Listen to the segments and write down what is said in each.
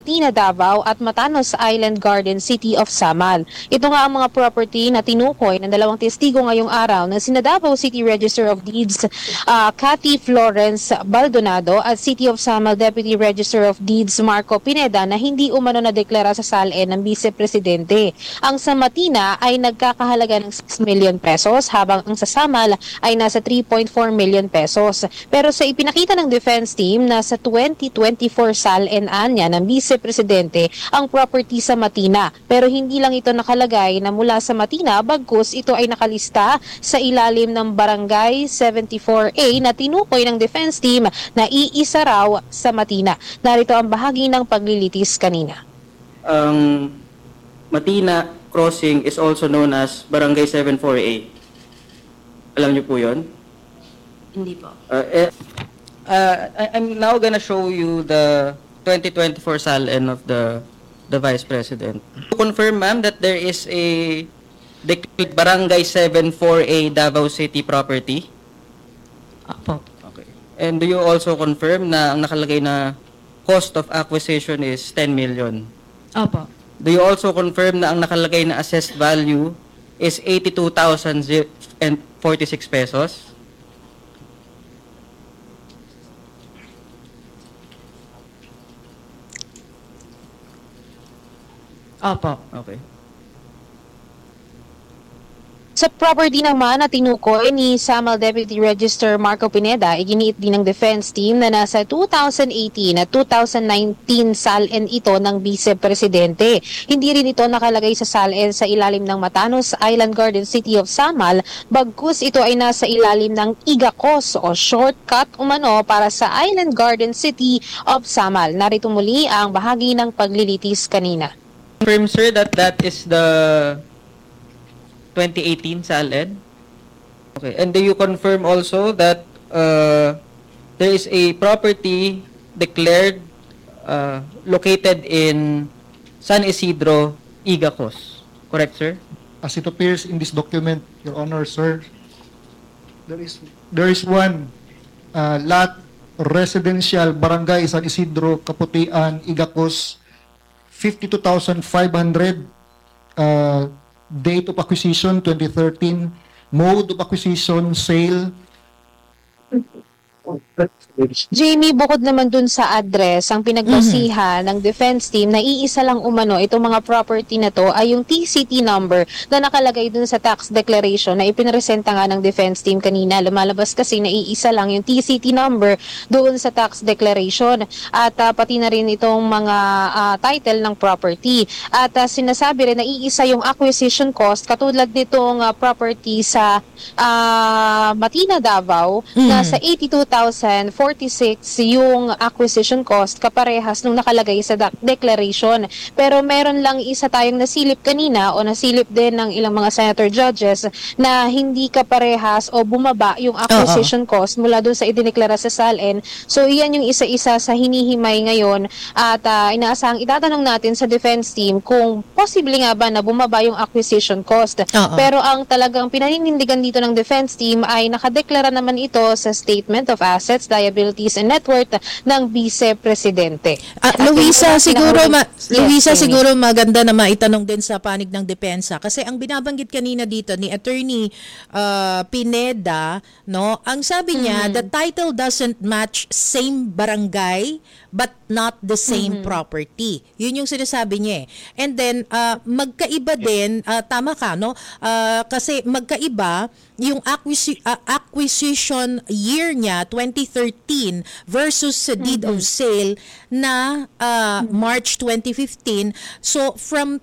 Matina, Davao at Matanos Island Garden, City of Samal. Ito nga ang mga property na tinukoy ng dalawang testigo ngayong araw ng sina Davao City Register of Deeds Cathy Florence Baldonado at City of Samal Deputy Register of Deeds Marco Pineda na hindi umano na deklara sa SALN ng Vice Presidente. Ang sa Matina ay nagkakahalaga ng 6 million pesos habang ang sa Samal ay nasa 3.4 million pesos. Pero sa ipinakita ng defense team na sa 2024 SALN-anya ng Vice Presidente ang property sa Matina. Pero hindi lang ito nakalagay na mula sa Matina bagkus ito ay nakalista sa ilalim ng Barangay 74A na tinukoy ng defense team na iisa raw sa Matina. Narito ang bahagi ng paglilitis kanina. Ang Matina Crossing is also known as Barangay 74A. Alam niyo po yun? Hindi po. I'm now gonna show you the 2024 SALN of the Vice President. To confirm, ma'am, that there is a declared Barangay 74A Davao City property. Opo. Okay. And do you also confirm na ang nakalagay na cost of acquisition is 10 million? Opo. Do you also confirm na ang nakalagay na assessed value is 82,046 pesos? Opo. Okay. Sa property naman na tinukoy ni Samal Deputy Register Marco Pineda, iginiit din ng defense team na nasa 2018 at 2019 SALN ito ng Vice Presidente. Hindi rin ito nakalagay sa SALN sa ilalim ng Matanos Island Garden, City of Samal, bagkus ito ay nasa ilalim ng IGACOS o shortcut umano para sa Island Garden, City of Samal. Narito muli ang bahagi ng paglilitis kanina. Confirm, sir, that is the 2018 SALN? Okay. And do you confirm also that there is a property declared located in San Isidro, Igacos? Correct, sir? As it appears in this document, Your Honor, sir, there is one lot residential Barangay San Isidro, Kaputian, Igacos, 52,500 date of acquisition 2013, mode of acquisition sale. Jamie, bukod naman dun sa address, ang pinagbasihan ng defense team na iisa lang umano itong mga property na to ay yung TCT number na nakalagay dun sa tax declaration na ipinresenta nga ng defense team kanina. Lumalabas kasi na iisa lang yung TCT number doon sa tax declaration at pati na rin itong mga title ng property. At sinasabi rin na iisa yung acquisition cost katulad nitong property sa Matina, Davao na sa 82,046 yung acquisition cost kaparehas nung nakalagay sa declaration. Pero meron lang isa tayong nasilip kanina o nasilip din ng ilang mga senator judges na hindi kaparehas o bumaba yung acquisition cost mula dun sa idineklara sa SALN. So iyan yung isa-isa sa hinihimay ngayon at inaasahang itatanong natin sa defense team kung posible nga ba na bumaba yung acquisition cost. Pero ang talagang pinaninindigan dito ng defense team ay nakadeklara naman ito sa Statement of Assets, Liabilities and Net Worth ng Vice Presidente. Luisa, siguro maganda na maitanong din sa panig ng depensa kasi ang binabanggit kanina dito ni Attorney Pineda, no, ang sabi niya, the title doesn't match same barangay but not the same property. Yun yung sinasabi niya eh. And then magkaiba din, tama ka, no? Kasi magkaiba yung acquisition year niya 2013 versus sa deed of sale na March 2015. So from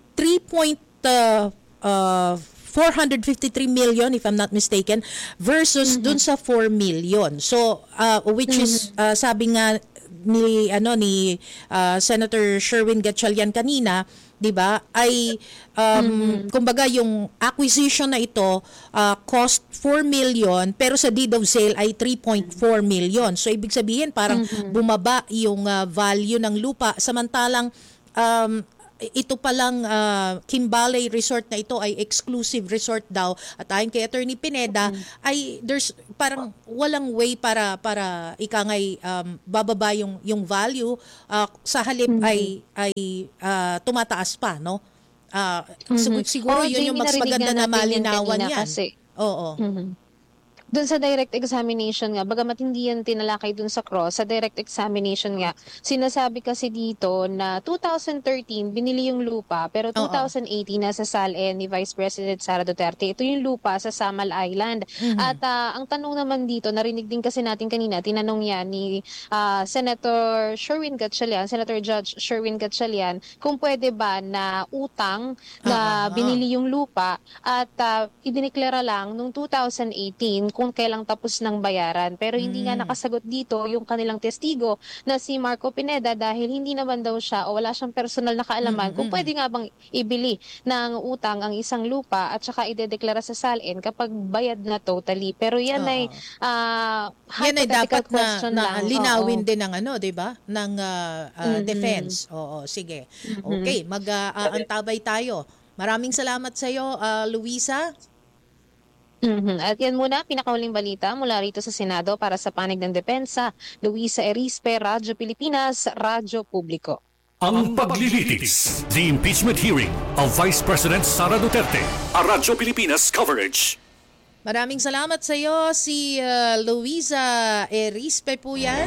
453 million if I'm not mistaken versus dun sa 4 million. So which is sabi nga ni Senator Sherwin Gatchalian kanina, 'di ba? Ay kumbaga yung acquisition na ito cost 4 million pero sa deed of sale ay 3.4 million. So ibig sabihin parang bumaba yung value ng lupa samantalang ito palang Kimballay Resort na ito ay exclusive resort daw, at ayon kay Attorney Pineda ay there's parang walang way para ikangay bababa yung value, sa halip ay tumataas pa, no? Siguro yun yung mas maganda na malinawan yan. Kasi. Oo. Doon sa direct examination nga, bagamat hindi yan tinalakay doon sa cross, sa direct examination nga, sinasabi kasi dito na 2013 binili yung lupa, pero 2018 nasa SALN ni Vice President Sara Duterte. Ito yung lupa sa Samal Island. At ang tanong naman dito, narinig din kasi natin kanina, tinanong yan ni Senator Judge Sherwin Gatchalian, kung pwede ba na utang na binili yung lupa at idineklara lang nung 2018 kung kailang tapos ng bayaran. Pero hindi nga nakasagot dito yung kanilang testigo na si Marco Pineda, dahil hindi naman daw siya o wala siyang personal na kaalaman kung pwede nga bang ibili ng utang ang isang lupa at saka idedeklara sa SALN kapag bayad na totally. Pero yan ay Yan ay dapat question na lang. linawin din ng 'di ba? Ng defense. Oo, sige. Okay, antabay tayo. Maraming salamat sa iyo, Luisa. At yan muna, pinakahuling balita mula rito sa Senado para sa panig ng depensa. Luisa Erispe, Radyo Pilipinas, Radyo Publiko. Ang paglilitis, the impeachment hearing of Vice President Sara Duterte, a Radyo Pilipinas coverage. Maraming salamat sa iyo, si Luisa Erispe po yan.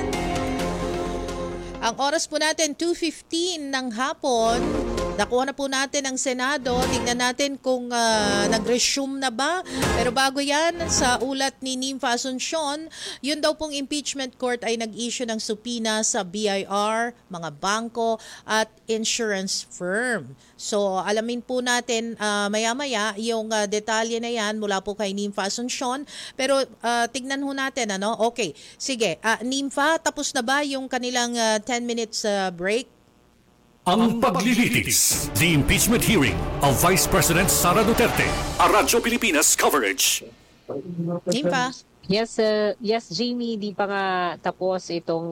Ang oras po natin, 2:15 ng hapon. Nakuha na po natin ang Senado. Tingnan natin kung nag-resume na ba. Pero bago yan, sa ulat ni Nympha Asuncion, yun daw pong impeachment court ay nag-issue ng subpoena sa BIR, mga bangko at insurance firm. So alamin po natin maya-maya yung detalye na yan mula po kay Nympha Asuncion. Pero tignan ho natin, ano? Okay, sige. Nympha, tapos na ba yung kanilang 10 minutes break? Ang paglilitis, the impeachment hearing of Vice President Sara Duterte, a Radyo Pilipinas coverage. Nympha? Yes, Jamie, di pa nga tapos itong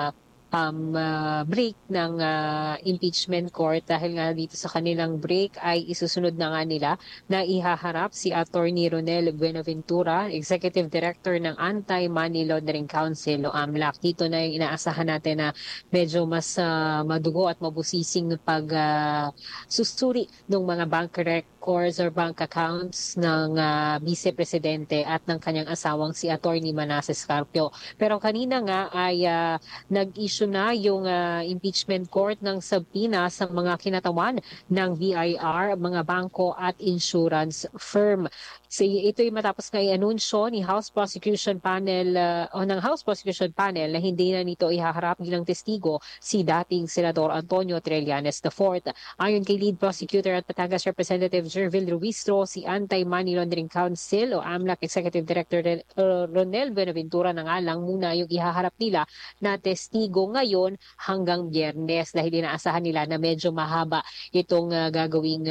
break ng impeachment court, dahil nga dito sa kanilang break ay isusunod na nga nila na ihaharap si Attorney Ronel Buenaventura, Executive Director ng Anti-Money Laundering Council o AMLAC. Dito na yung inaasahan natin na medyo mas madugo at mabusising susuri ng mga bank records or bank accounts ng Vice Presidente at ng kanyang asawang si Attorney Manasseh Carpio. Pero kanina nga ay nag-issue na yung impeachment court ng subpoena sa mga kinatawan ng BIR, mga bangko at insurance firm. So, ito'y matapos nga i-anunsyo ni House Prosecution Panel ng House Prosecution Panel na hindi na nito ihaharap bilang testigo si dating Senador Antonio Trillanes IV. Ayon kay Lead Prosecutor at Batangas Representative Jervil Ruistro, si Anti-Money Laundering Council o AMLAC Executive Director Ronel Buenaventura na nga lang muna yung ihaharap nila na testigo ngayon hanggang Biyernes, dahil inaasahan nila na medyo mahaba itong gagawing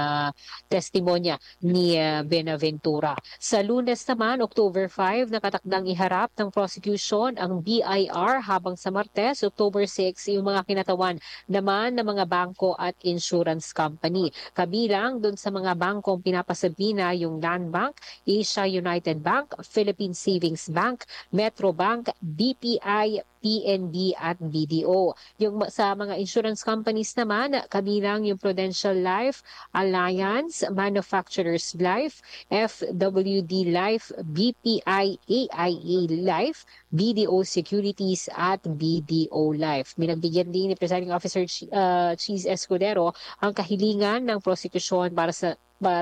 testimonya ni Buenaventura. Sa Lunes naman, October 5, nakatakdang iharap ng prosecution ang BIR, habang sa Martes, October 6, yung mga kinatawan naman ng mga bangko at insurance company. Kabilang doon sa mga bangkong pinapasabina yung Land Bank, Asia United Bank, Philippine Savings Bank, Metro Bank, BPI, PNB at BDO. Yung sa mga insurance companies naman, kabilang yung Prudential Life, Alliance, Manufacturers Life, FWD Life, BPI, AIA Life, BDO Securities at BDO Life. Minagbigyan din ni Presiding Officer Cheese Escudero ang kahilingan ng prosecution para sa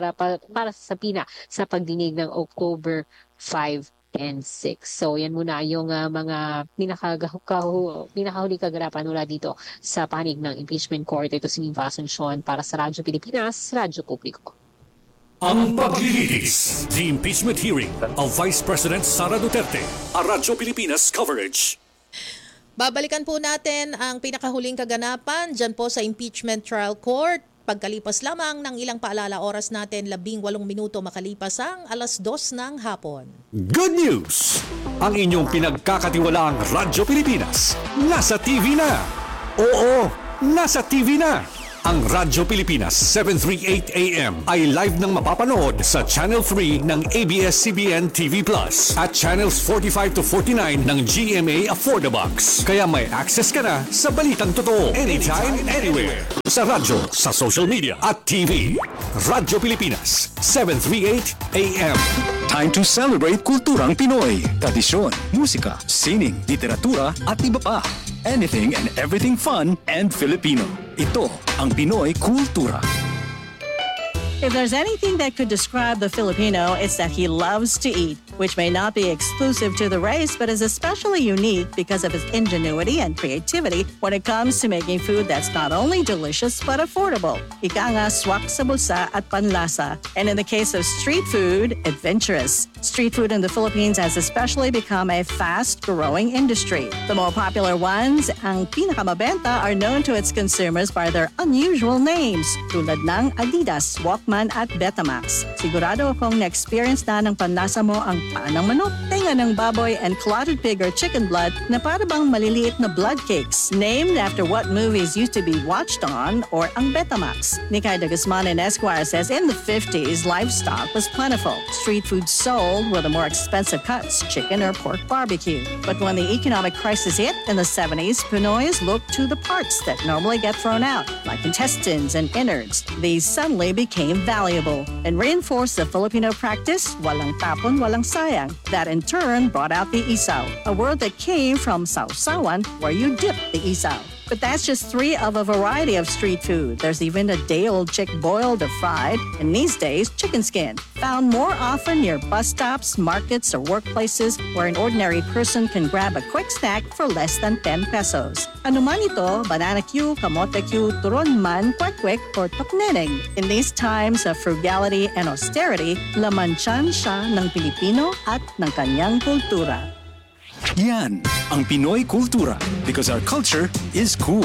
subpoena sa pagdinig ng October 5 and 6. So, yan muna yung mga pinakahuli kaganapan mula dito sa panig ng impeachment court. Ito si Nympha Asuncion para sa Radyo Pilipinas, Radyo Publiko. Ang paglilitis, the impeachment hearing of Vice President Sara Duterte, a Radyo Pilipinas coverage. Babalikan po natin ang pinakahuling kaganapan dyan po sa impeachment trial court. Pagkalipas lamang ng ilang paalala, oras natin 18 minuto makalipas ang 2:00 ng hapon. Good news! Ang inyong pinagkakatiwalaang Radyo Pilipinas nasa TV na. Oo, nasa TV na. Ang Radyo Pilipinas 738 AM ay live nang mapapanood sa Channel 3 ng ABS-CBN TV Plus at Channels 45 to 49 ng GMA Affordabox. Kaya may access ka na sa balitang totoo anytime, anywhere. Sa radyo, sa social media at TV. Radyo Pilipinas 738 AM. Time to celebrate kulturang Pinoy. Tradisyon, musika, sining, literatura at iba pa. Anything and everything fun and Filipino. Ito ang Pinoy Kultura. If there's anything that could describe the Filipino, it's that he loves to eat, which may not be exclusive to the race, but is especially unique because of his ingenuity and creativity when it comes to making food that's not only delicious but affordable. Ika nga, swak sa bulsa at panlasa. And in the case of street food, adventurous. Street food in the Philippines has especially become a fast-growing industry. The more popular ones, ang pinakamabenta, are known to its consumers by their unusual names, tulad ng Adidas, Walkman at Betamax. Sigurado akong na-experience na ng panlasa mo ang paa ng manok, tenga ng baboy, and clotted pig or chicken blood na para bang maliliit na blood cakes, named after what movies used to be watched on, or ang Betamax. Nikay de Guzman and Esquire says in the 50s, livestock was plentiful. Street food sold were the more expensive cuts, chicken or pork barbecue. But when the economic crisis hit in the 70s, Pinoys looked to the parts that normally get thrown out, like intestines and innards. These suddenly became valuable and reinforced the Filipino practice, walang tapon, walang sayang. That in turn brought out the isaw, a word that came from sausawan, where you dip the isaw. But that's just 3 of a variety of street food. There's even a day-old chick boiled or fried, and these days, chicken skin, found more often near bus stops, markets, or workplaces where an ordinary person can grab a quick snack for less than 10 pesos. Ano man ito, banana cue, kamote cue, turon man, kwek-kwek, or tokneneng. In these times of frugality and austerity, laman tiyan siya ng Pilipino at ng kanyang kultura. Yan ang Pinoy Kultura because our culture is cool.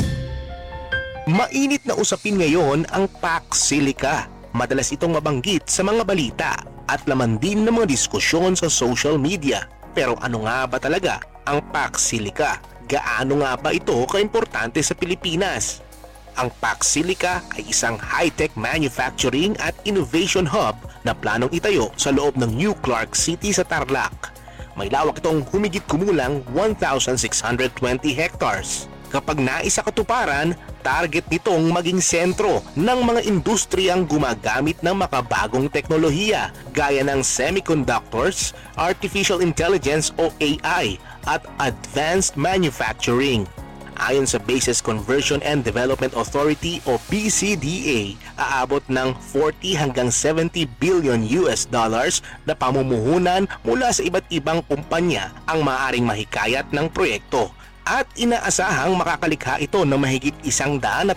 Mainit na usapin ngayon ang Pax Silica. Madalas itong mabanggit sa mga balita at laman din ng mga diskusyon sa social media. Pero ano nga ba talaga ang Pax Silica? Gaano nga ba ito kaimportante sa Pilipinas? Ang Pax Silica ay isang high-tech manufacturing at innovation hub na planong itayo sa loob ng New Clark City sa Tarlac. May lawak itong humigit kumulang 1,620 hectares. Kapag naisa katuparan, target nitong maging sentro ng mga industriyang gumagamit ng makabagong teknolohiya gaya ng semiconductors, artificial intelligence o AI at advanced manufacturing. Ayon sa Bases Conversion and Development Authority o BCDA, aabot ng 40 hanggang 70 billion US dollars na pamumuhunan mula sa iba't ibang kumpanya ang maaaring mahikayat ng proyekto. At inaasahang makakalikha ito ng mahigit 130,000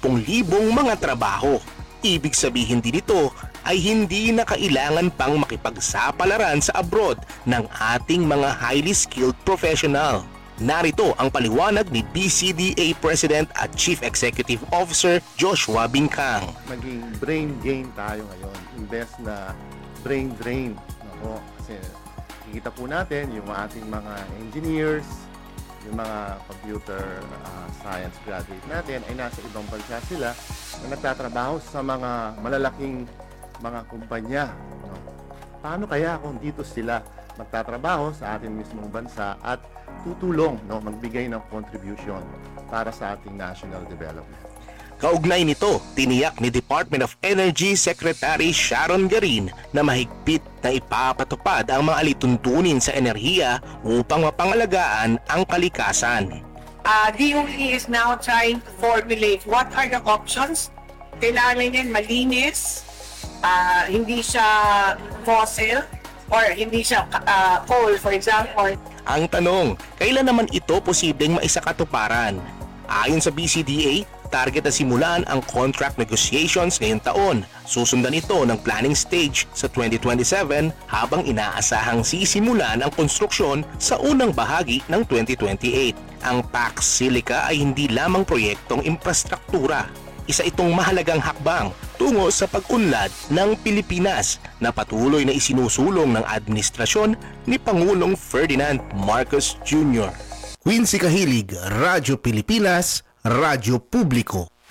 mga trabaho. Ibig sabihin din ito ay hindi na kailangan pang makipagsapalaran sa abroad ng ating mga highly skilled professional. Narito ang paliwanag ni BCDA President at Chief Executive Officer Joshua Bincang. Maging brain gain tayo ngayon, invest na brain drain. Nako, kasi kikita po natin yung ating mga engineers, yung mga computer science graduate natin ay nasa ibang bansa sila na nagtatrabaho sa mga malalaking mga kumpanya. No? Paano kaya kung dito sila magtatrabaho sa ating mismong bansa at tutulong, no, magbigay ng contribution para sa ating national development? Kaugnay nito, tiniyak ni Department of Energy Secretary Sharon Garin na mahigpit na ipapatupad ang mga alituntunin sa enerhiya upang mapangalagaan ang kalikasan. DOE is now trying to formulate what are the options. Kailangan yan malinis, hindi siya fossil, or hindi siya coal, for example. Ang tanong, kailan naman ito posibleng maisakatuparan? Ayon sa BCDA, target na simulan ang contract negotiations ngayong taon. Susundan ito ng planning stage sa 2027 habang inaasahang sisimulan ang konstruksyon sa unang bahagi ng 2028. Ang Pax Silica ay hindi lamang proyektong infrastruktura. Isa itong mahalagang hakbang tungo sa pag-unlad ng Pilipinas na patuloy na isinusulong ng administrasyon ni Pangulong Ferdinand Marcos Jr. Quincy Kahilig, Radyo Pilipinas, Radyo Publiko.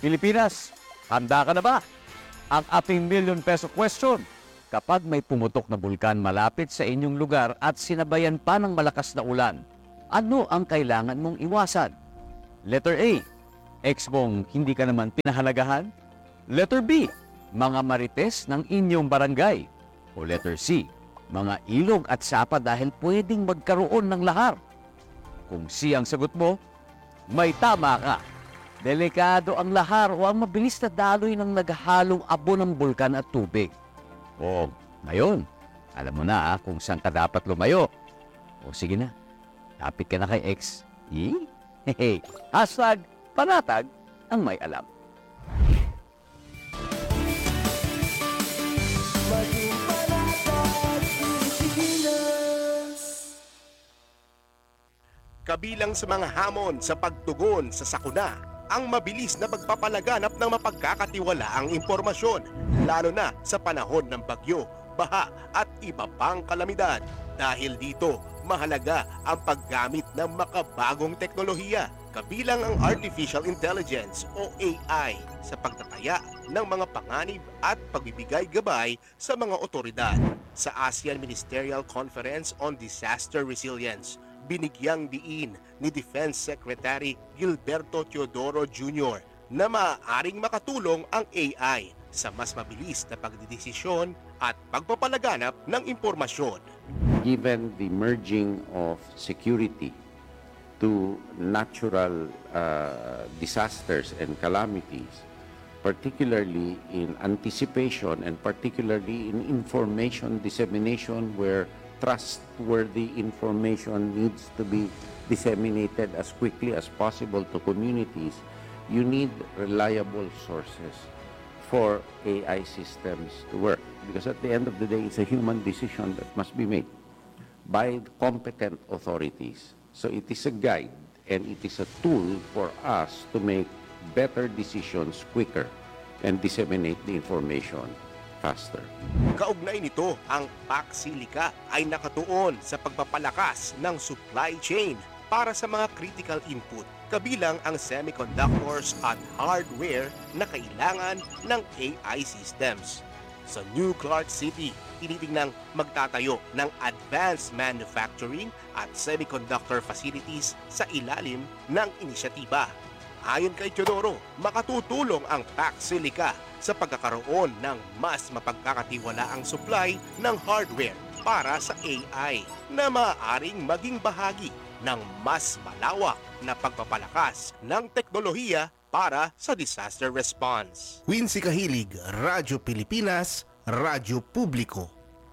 Pilipinas, handa ka na ba? Ang ating million peso question. Kapag may pumutok na bulkan malapit sa inyong lugar at sinabayan pa ng malakas na ulan, ano ang kailangan mong iwasan? Letter A, ex mong hindi ka naman pinahalagahan? Letter B, mga marites ng inyong barangay? O letter C, mga ilog at sapa dahil pwedeng magkaroon ng lahar? Kung C ang sagot mo, may tama ka. Delikado ang lahar o ang mabilis na daloy ng naghahalong abo ng bulkan at tubig. O, ngayon, alam mo na kung saan ka dapat lumayo. O sige na, lapit ka na kay ex. Hehe, hashtag panatag ang may alam. Kabilang sa mga hamon sa pagtugon sa sakuna, ang mabilis na pagpapalaganap ng mapagkakatiwalaang impormasyon, lalo na sa panahon ng bagyo, baha at iba pang kalamidad. Dahil dito, mahalaga ang paggamit ng makabagong teknolohiya, kabilang ang Artificial Intelligence o AI sa pagtataya ng mga panganib at pagbibigay gabay sa mga otoridad. Sa ASEAN Ministerial Conference on Disaster Resilience, binigyang diin ni Defense Secretary Gilberto Teodoro Jr. na maaaring makatulong ang AI sa mas mabilis na pagdidesisyon at pagpapalaganap ng impormasyon. Given the merging of security to natural disasters and calamities, particularly in anticipation and particularly in information dissemination where trustworthy information needs to be disseminated as quickly as possible to communities, you need reliable sources for AI systems to work. Because at the end of the day, it's a human decision that must be made by competent authorities. So it is a guide and it is a tool for us to make better decisions quicker and disseminate the information faster. Kaugnay nito, ang Paxilica ay nakatuon sa pagpapalakas ng supply chain para sa mga critical input, kabilang ang semiconductors at hardware na kailangan ng AI systems. Sa New Clark City, tinitingnang magtatayo ng advanced manufacturing at semiconductor facilities sa ilalim ng inisyatiba. Ayon kay Teodoro, makatutulong ang Paxilica sa pagkakaroon ng mas mapagkakatiwalaang supply ng hardware para sa AI na maaaring maging bahagi ng mas malawak na pagpapalakas ng teknolohiya para sa disaster response. Quincy Kahilig, Radyo Pilipinas, Radyo Publiko.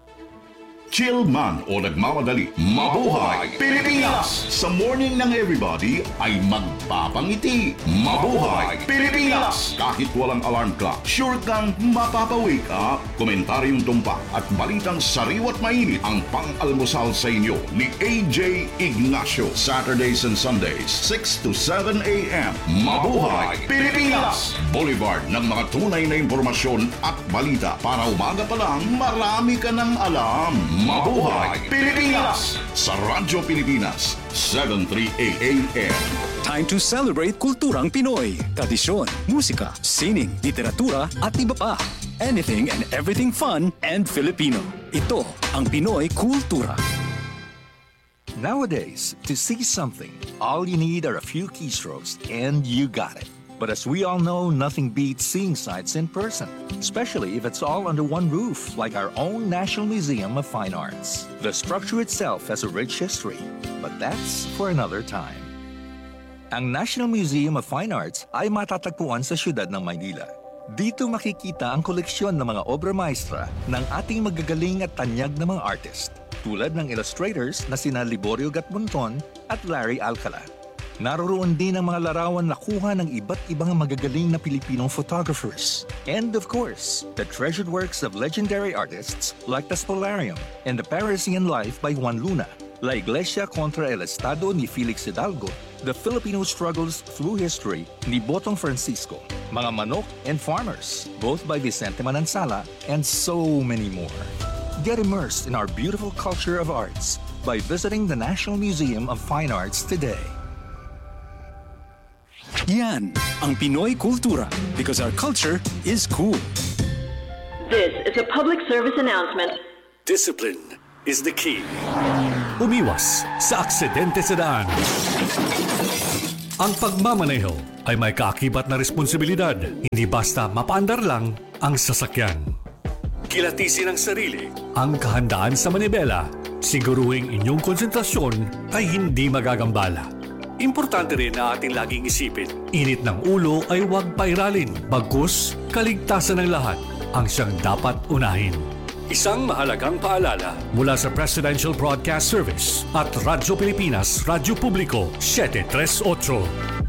Chill man o nagmamadali, mabuhay Pilipinas! Sa morning ng everybody ay magpapangiti. Mabuhay Pilipinas! Kahit walang alarm clock, sure kang mapapawake up. Komentaryong tumpak at balitang sariwat mainit ang pang-almusal sa inyo ni AJ Ignacio. Saturdays and Sundays, 6 to 7 a.m. Mabuhay Pilipinas! Boulevard ng mga tunay na impormasyon at balita para umaga pa lang marami ka ng alam. Mabuhay Pilipinas! Sa Radyo Pilipinas, 738 AM. Time to celebrate kulturang Pinoy. Tradisyon, musika, sining, literatura at iba pa. Anything and everything fun and Filipino. Ito ang Pinoy Kultura. Nowadays, to see something, all you need are a few keystrokes and you got it. But as we all know, nothing beats seeing sights in person, especially if it's all under one roof, like our own National Museum of Fine Arts. The structure itself has a rich history, but that's for another time. Ang National Museum of Fine Arts ay matatagpuan sa siyudad ng Maynila. Dito makikita ang koleksyon ng mga obra maestra ng ating magagaling at tanyag na mga artist, tulad ng illustrators na sina Liborio Gatmonton at Larry Alcala. Naroroon din ang mga larawan na kuha ng iba't ibang magagaling na Pilipinong photographers. And of course, the treasured works of legendary artists like the Spolarium and the Parisian Life by Juan Luna, La Iglesia contra el Estado ni Felix Hidalgo, The Filipino Struggles Through History ni Botong Francisco, Mga Manok and Farmers, both by Vicente Manansala, and so many more. Get immersed in our beautiful culture of arts by visiting the National Museum of Fine Arts today. Yan ang Pinoy kultura because our culture is cool. This is a public service announcement. Discipline is the key. Umiwas sa aksidente sa daan. Ang pagmamaneho ay may kaakibat na responsibilidad. Hindi basta mapaandar lang ang sasakyan. Kilatisin ang sarili, ang kahandaan sa manibela. Siguruhing inyong konsentrasyon ay hindi magagambala. Importante rin na ating laging isipin, init ng ulo ay huwag pairalin. Bagkus, kaligtasan ng lahat ang siyang dapat unahin. Isang mahalagang paalala mula sa Presidential Broadcast Service at Radyo Pilipinas, Radyo Publiko 738.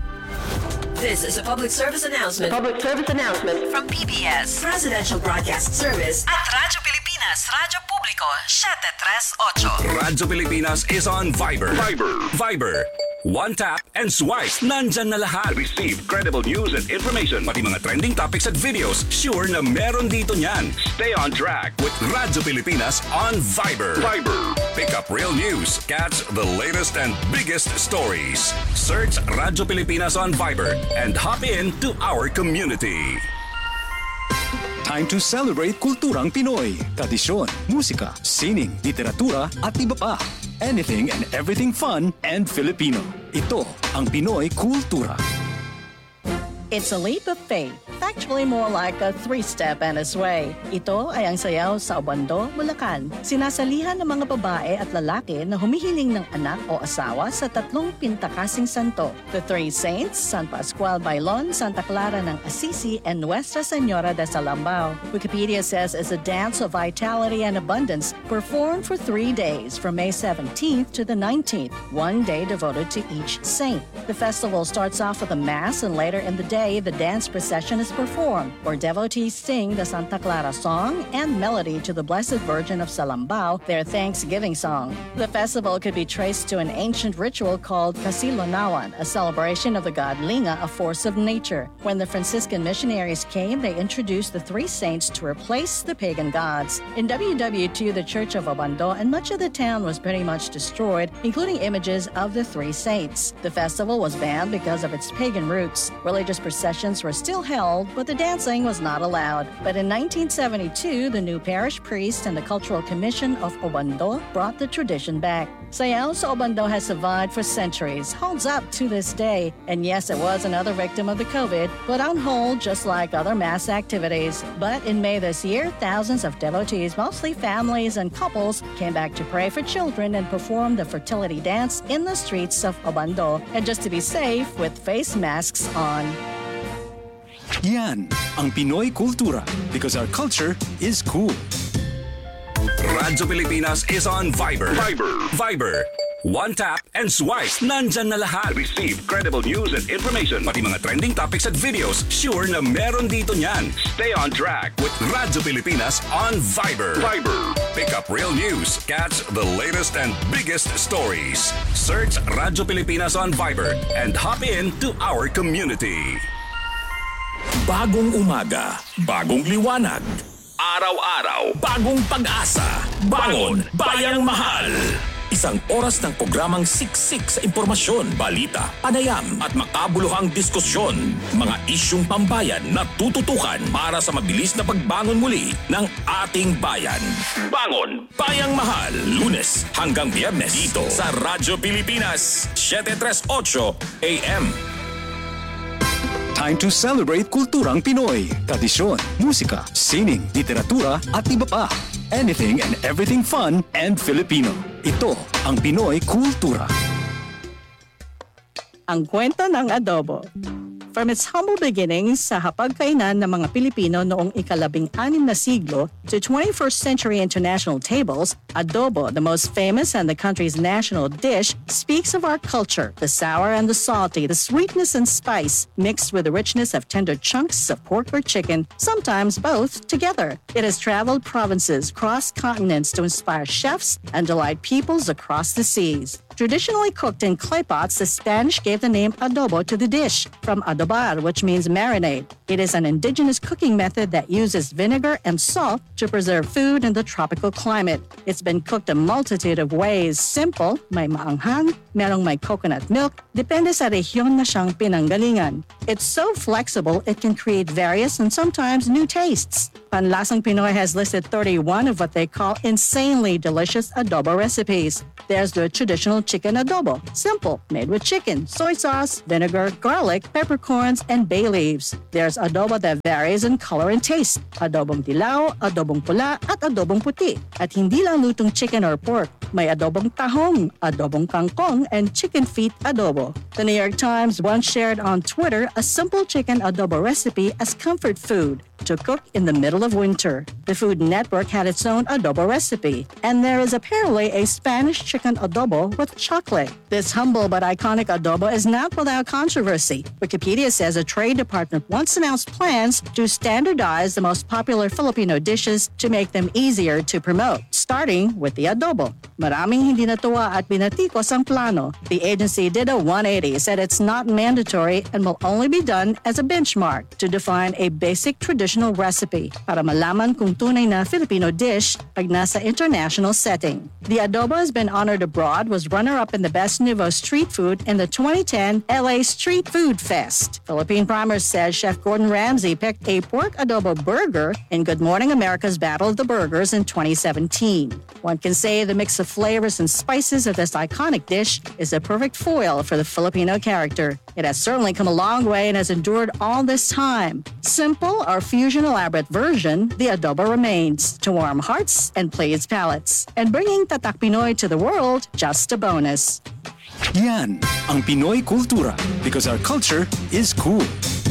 This is a public service announcement. Public service announcement from PBS, Presidential Broadcast Service at Radyo Pilipinas, Radyo Publiko 738. Radyo Pilipinas is on Viber. Viber. One tap and swipe. Nandyan na lahat. Receive credible news and information. Pati mga trending topics at videos. Sure na meron dito niyan. Stay on track with Radyo Pilipinas on Viber. Pick up real news. Catch the latest and biggest stories. Search Radyo Pilipinas on Viber and hop in to our community. Time to celebrate kulturang Pinoy. Tradisyon, musika, sining, literatura at iba pa. Anything and everything fun and Filipino. Ito ang Pinoy Kultura. It's a leap of faith. Actually more like a three-step and a sway. Ito ay ang sayaw sa Obando, Bulacan. Sinasalihan ng mga babae at lalaki na humihiling ng anak o asawa sa tatlong pintakasing santo. The Three Saints, San Pascual Bailon, Santa Clara ng Assisi, and Nuestra Señora de Salambao. Wikipedia says it's a dance of vitality and abundance performed for 3 days from May 17th to the 19th, one day devoted to each saint. The festival starts off with a mass and later in the day, the dance procession is performed, where devotees sing the Santa Clara song and melody to the Blessed Virgin of Salambao, their Thanksgiving song. The festival could be traced to an ancient ritual called Kasilonawan, a celebration of the god Linga, a force of nature. When the Franciscan missionaries came, they introduced the three saints to replace the pagan gods. In WW2, the Church of Obando and much of the town was pretty much destroyed, including images of the three saints. The festival was banned because of its pagan roots. Religious processions were still held, but the dancing was not allowed. But in 1972, the new parish priest and the Cultural Commission of Obando brought the tradition back. Sayaw sa Obando has survived for centuries, holds up to this day. And yes, it was another victim of the COVID, put on hold just like other mass activities. But in May this year, thousands of devotees, mostly families and couples, came back to pray for children and perform the fertility dance in the streets of Obando. And just to be safe, with face masks on. Yan ang Pinoy Kultura because our culture is cool. Radyo Pilipinas is on Viber. Viber. One tap and swipe. Nandyan na lahat. Receive credible news and information. Pati mga trending topics at videos. Sure na meron dito niyan. Stay on track with Radyo Pilipinas on Viber. Pick up real news. Catch the latest and biggest stories. Search Radyo Pilipinas on Viber and hop in to our community. Bagong umaga, bagong liwanag. Araw-araw, bagong pag-asa. Bangon, Bayang Mahal. Isang oras ng programang siksik sa impormasyon, balita, panayam at makabuluhang diskusyon. Mga isyung pambayan na tututukan para sa mabilis na pagbangon muli ng ating bayan. Bangon, Bayang Mahal. Lunes hanggang Biyernes dito sa Radyo Pilipinas, 738 AM. Time to celebrate kulturang Pinoy. Tradisyon, musika, sining, literatura at iba pa. Anything and everything fun and Filipino. Ito ang Pinoy Kultura. Ang kwento ng adobo. From its humble beginnings sa hapagkainan ng mga Pilipino noong ika-16 na siglo to 21st century international tables, adobo, the most famous and the country's national dish, speaks of our culture, the sour and the salty, the sweetness and spice, mixed with the richness of tender chunks of pork or chicken, sometimes both together. It has traveled provinces, crossed continents to inspire chefs and delight peoples across the seas. Traditionally cooked in clay pots, the Spanish gave the name adobo to the dish, from adobar, which means marinade. It is an indigenous cooking method that uses vinegar and salt to preserve food in the tropical climate. It's been cooked a multitude of ways. Simple, may maanghang, merong may coconut milk, depende sa rehiyon na siyang pinanggalingan. It's so flexible, it can create various and sometimes new tastes. Panlasang Pinoy has listed 31 of what they call insanely delicious adobo recipes. There's the traditional chicken adobo. Simple, made with chicken, soy sauce, vinegar, garlic, peppercorns, and bay leaves. There's adobo that varies in color and taste. Adobong dilaw, adobong pula, at adobong puti. At hindi lang lutong chicken or pork. May adobong tahong, adobong kangkong, and chicken feet adobo. The New York Times once shared on Twitter a simple chicken adobo recipe as comfort food to cook in the middle of winter. The Food Network had its own adobo recipe, and there is apparently a Spanish chicken adobo with chocolate. This humble but iconic adobo is not without controversy. Wikipedia says a trade department once announced plans to standardize the most popular Filipino dishes to make them easier to promote, starting with the adobo. Maraming hindi natuwa at binatikos ang plano. The agency did a 180, said it's not mandatory and will only be done as a benchmark to define a basic traditional recipe para malaman kung tunay na Filipino dish pag nasa international setting. The adobo has been honored abroad, was runner-up in the Best Nouveau Street Food in the 2010 LA Street Food Fest. Philippine Primers says Chef Gordon Ramsay picked a pork adobo burger in Good Morning America's Battle of the Burgers in 2017. One can say the mix of flavors and spices of this iconic dish is a perfect foil for the Filipino character. It has certainly come a long way and has endured all this time. Simple or fusion elaborate version, the adobo remains to warm hearts and please palates. And bringing Tatak Pinoy to the world, just a bonus. Yan ang Pinoy kultura because our culture is cool.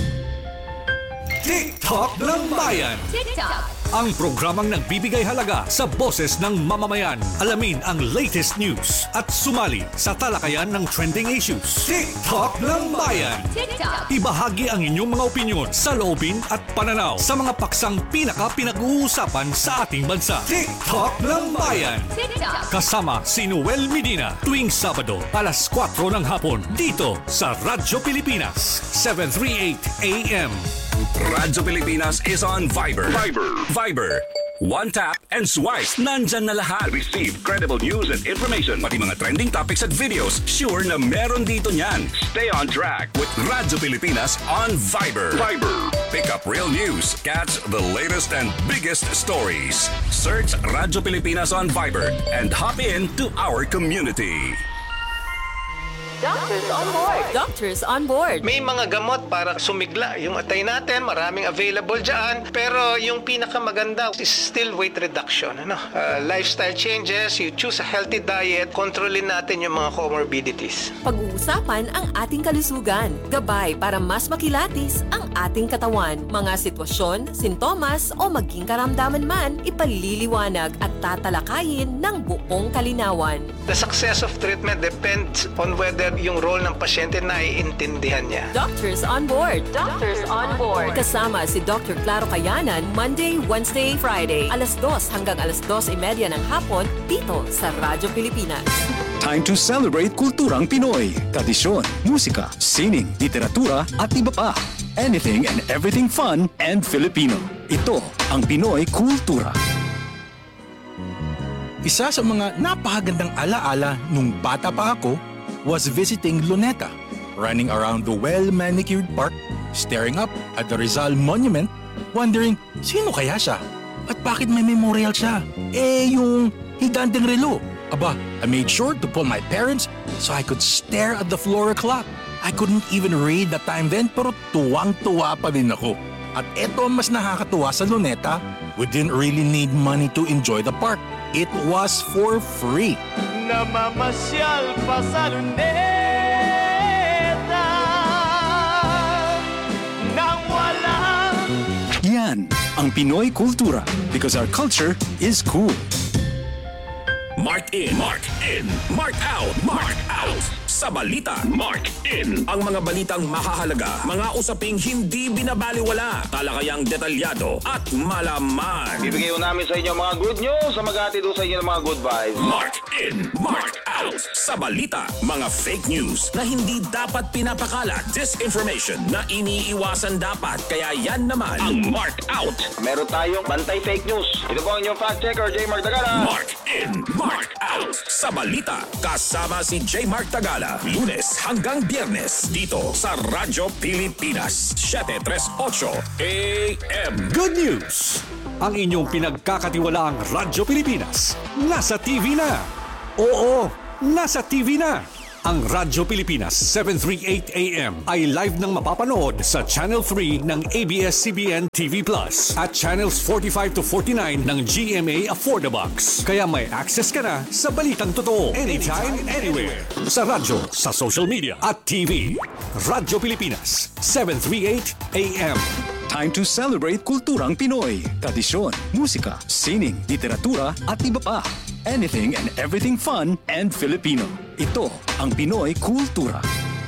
TikTok ng Bayan. TikTok. Ang programang nagbibigay halaga sa boses ng mamamayan. Alamin ang latest news at sumali sa talakayan ng trending issues. TikTok ng Bayan. TikTok. Ibahagi ang inyong mga opinyon, saloobin at pananaw sa mga paksang pinaka-pinag-uusapan sa ating bansa. TikTok ng Bayan. TikTok. Kasama si Noel Medina tuwing Sabado alas 4 ng hapon dito sa Radyo Pilipinas 738 AM. Radyo Pilipinas is on Viber. Viber. One tap and swipe. Nandyan na lahat. Receive credible news and information. Pati mga trending topics at videos. Sure na meron dito niyan. Stay on track with Radyo Pilipinas on Viber. Pick up real news. Catch the latest and biggest stories. Search Radyo Pilipinas on Viber and hop in to our community. Doctors on board. Doctors on board. May mga gamot para sumigla yung atay natin, maraming available dyan. Pero yung pinakamaganda is still weight reduction. Lifestyle changes, you choose a healthy diet, kontrolin natin yung mga comorbidities. Pag-uusapan ang ating kalusugan. Gabay para mas makilatis ang ating katawan. Mga sitwasyon, sintomas o maging karamdaman man, ipaliliwanag at tatalakayin ng buong kalinawan. The success of treatment depends on whether yung role ng pasyente na iintindihan niya. Doctors on board. Doctors on board. Kasama si Dr. Claro Cayanan, Monday, Wednesday, Friday, alas 2 hanggang alas 2:30 ng hapon, dito sa Radyo Pilipinas. Time to celebrate kulturang Pinoy. Tradisyon, musika, sining, literatura at iba pa. Anything and everything fun and Filipino. Ito ang Pinoy Kultura. Isa sa mga napakagandang alaala nung bata pa ako was visiting Luneta, running around the well-manicured park, staring up at the Rizal Monument, wondering sino kaya siya at bakit may memorial siya. Yung higanteng relo. Aba, I made sure to pull my parents so I could stare at the floor clock. I couldn't even read the time then pero tuwang-tuwa pa din ako. At eto ang mas nakakatuwa sa Luneta, we didn't really need money to enjoy the park. It was for free. Namamasyal pa sa Luneta nang walang... Yan ang Pinoy Kultura because our culture is cool. Mark in, mark in, mark out, mark out. Sa balita, mark in. Ang mga balitang makahalaga, mga usaping hindi binabaliwala, talakayang detalyado at malaman. Bibigay namin sa inyo mga good news sa maghatid sa inyo ng mga good vibes. Mark in, mark out. out sa balita. Mga fake news na hindi dapat pinapakalat. Disinformation na iniiwasan dapat. Kaya yan naman ang Mark Out. Meron tayong bantay fake news. Ito po ang inyong fact checker, J. Mark Tagala. Mark in, Mark out sa balita. Kasama si J. Mark Tagala. Lunes hanggang Biyernes dito sa Radyo Pilipinas. 738 AM. Good news! Ang inyong pinagkakatiwalaang Radyo Pilipinas nasa TV na. Oo, nasa TV na. Ang Radyo Pilipinas 738 AM ay live nang mapapanood sa Channel 3 ng ABS-CBN TV Plus at Channels 45 to 49 ng GMA Affordabox. Kaya may access ka na sa balitang totoo anytime, anywhere. Sa radyo, sa social media at TV. Radyo Pilipinas 738 AM. Time to celebrate kulturang Pinoy. Tradisyon, musika, sining, literatura at iba pa. Anything and everything fun and Filipino. Ito ang Pinoy Kultura.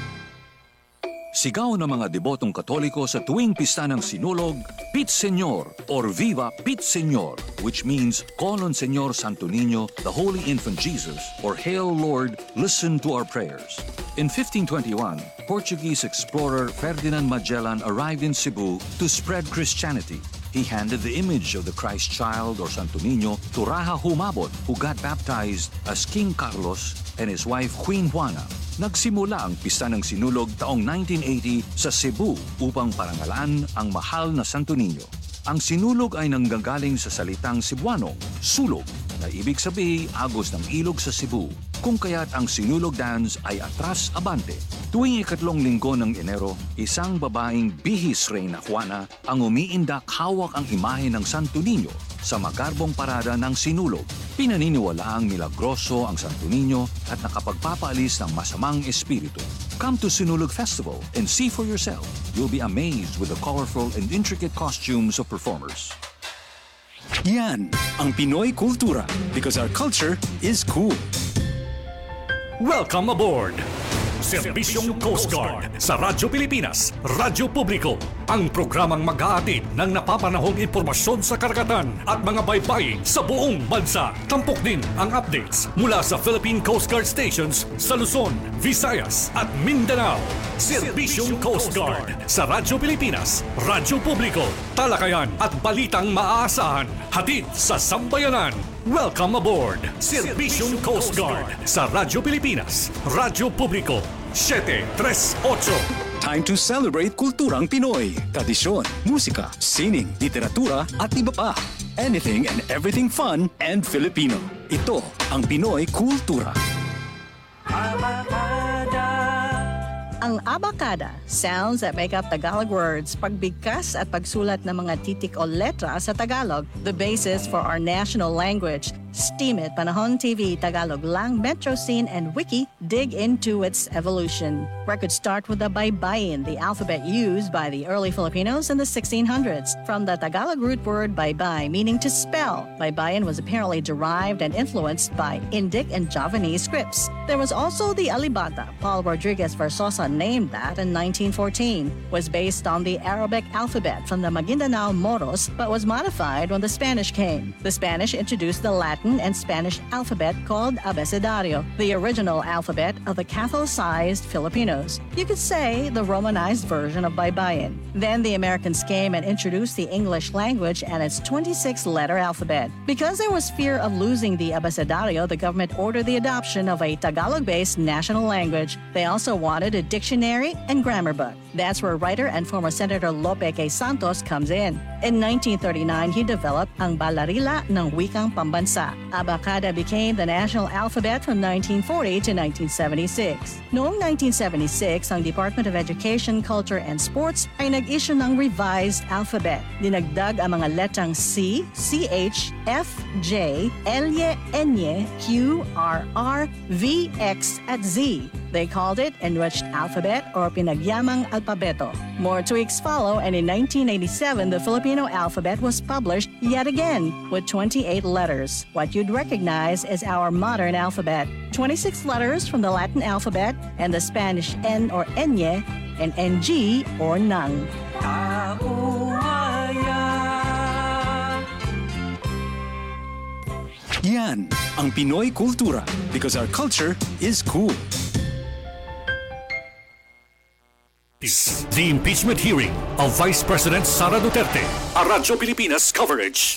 Sigaw ng mga debotong Katoliko sa tuwing pista ng Sinulog, Pit Señor or Viva Pit Señor, which means Call on Señor Santo Niño, the Holy Infant Jesus, or Hail Lord, listen to our prayers. In 1521, Portuguese explorer Ferdinand Magellan arrived in Cebu to spread Christianity. He handed the image of the Christ child or Santo Niño to Raja Humabon, who got baptized as King Carlos and his wife Queen Juana. Nagsimula ang pista ng Sinulog taong 1980 sa Cebu upang parangalan ang mahal na Santo Niño. Ang Sinulog ay nanggagaling sa salitang Cebuano, sulog, na ibig sabihin agos ng ilog sa Cebu, kung kaya't ang Sinulog dance ay atras abante. Tuwing ikatlong linggo ng Enero, isang babaeng bihis Reyna Juana ang umiindak hawak ang imahe ng Santo Niño sa magarbong parada ng Sinulog. Pinaniniwalaang milagroso ang Santo Niño at nakapagpapaalis ng masamang espiritu. Come to Sinulog Festival and see for yourself. You'll be amazed with the colorful and intricate costumes of performers. Yan ang Pinoy Kultura because our culture is cool. Welcome aboard! Serbisyong Coast Guard sa Radyo Pilipinas, Radyo Publiko. Ang programang mag-aatid ng napapanahong impormasyon sa karagatan at mga baybayin sa buong bansa. Tampok din ang updates mula sa Philippine Coast Guard stations sa Luzon, Visayas at Mindanao. Serbisyong Coast Guard sa Radyo Pilipinas, Radyo Publiko. Talakayan at balitang maaasahan. Hatid sa sambayanan. Welcome aboard! Serbisyong Coast Guard sa Radyo Pilipinas, Radyo Publiko, 738. Time to celebrate kulturang Pinoy. Tradisyon, musika, sining, literatura at iba pa. Anything and everything fun and Filipino. Ito ang Pinoy Kultura. Ang abacada, sounds that make up Tagalog words, pagbigkas at pagsulat ng mga titik o letra sa Tagalog, the basis for our national language. Steam It, Panahon TV, Tagalog Lang, Metro Scene, and Wiki dig into its evolution. Records start with the baybayin, the alphabet used by the early Filipinos in the 1600s. From the Tagalog root word baybay, meaning to spell, baybayin was apparently derived and influenced by Indic and Javanese scripts. There was also the alibata. Paul Rodriguez Versosa named that in 1914. Was based on the Arabic alphabet from the Maguindanao Moros, but was modified when the Spanish came. The Spanish introduced the Latin and Spanish alphabet called abecedario, the original alphabet of the Catholicized Filipinos. You could say the Romanized version of baybayin. Then the Americans came and introduced the English language and its 26-letter alphabet. Because there was fear of losing the abecedario, the government ordered the adoption of a Tagalog-based national language. They also wanted a dictionary and grammar book. That's where writer and former Senator Lope K. Santos comes in. In 1939, he developed ang Balarila ng Wikang Pambansa. Abacada became the national alphabet from 1940 to 1976. Noong 1976, ang Department of Education, Culture, and Sports ay nag-issue ng revised alphabet. Dinagdag ang mga letrang C, CH, F, J, L, N, Q, R, R, V, X, at Z. They called it Enriched Alphabet or Pinagyamang Alpabeto. More tweaks follow, and in 1987, the Filipino alphabet was published yet again with 28 letters. What you'd recognize is our modern alphabet. 26 letters from the Latin alphabet and the Spanish N or Enye and NG or Nang. Yan ang Pinoy Kultura because our culture is cool. The impeachment hearing of Vice President Sara Duterte. A Radyo Pilipinas coverage.